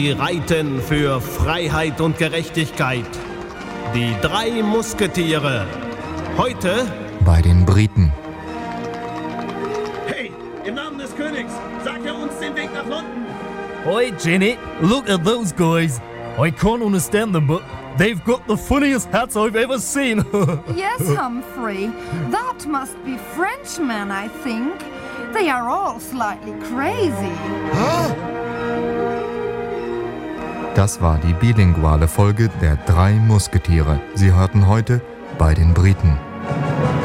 Sie reiten für Freiheit und Gerechtigkeit. Die 3 Musketiere. Heute bei den Briten. Hey, im Namen des Königs, sagt er uns den Weg nach London. Oi, Jenny, look at those guys. I can't understand them, but they've got the funniest hats I've ever seen. Yes, Humphrey. That must be Frenchmen, I think. They are all slightly crazy. Das war die bilinguale Folge der 3 Musketiere. Sie hörten heute bei den Briten.